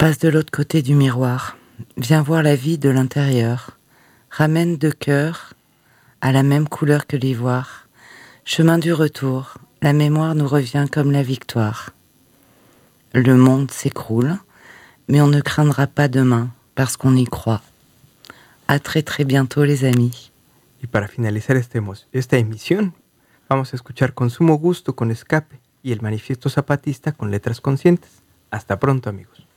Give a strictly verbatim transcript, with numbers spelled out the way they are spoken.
Passe de l'autre côté du miroir, viens voir la vie de l'intérieur. Ramène deux cœurs à la même couleur que l'ivoire. Chemin du retour, la mémoire nous revient comme la victoire. Le monde s'écroule, mais on ne craindra pas demain parce qu'on y croit. À très très bientôt les amis. Y para finalizar esta, emo- esta emisión, vamos a escuchar Consumo Gusto con Escape y el Manifiesto Zapatista con Letras Conscientes. Hasta pronto, amigos.